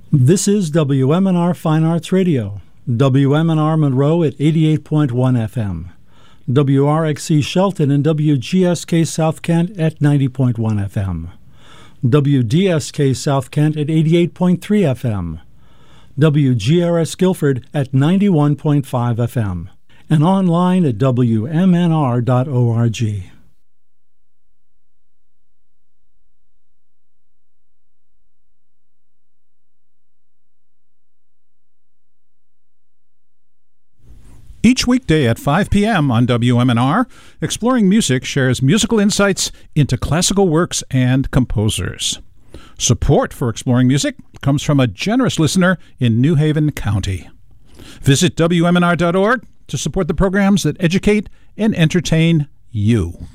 This is WMNR Fine Arts Radio, WMNR Monroe at 88.1 FM, WRXC Shelton and WGSK South Kent at 90.1 FM, WDSK South Kent at 88.3 FM, WGRS Guilford at 91.5 FM, and online at WMNR.org. Each weekday at 5 p.m. on WMNR, Exploring Music shares musical insights into classical works and composers. Support for Exploring Music comes from a generous listener in New Haven County. Visit WMNR.org to support the programs that educate and entertain you.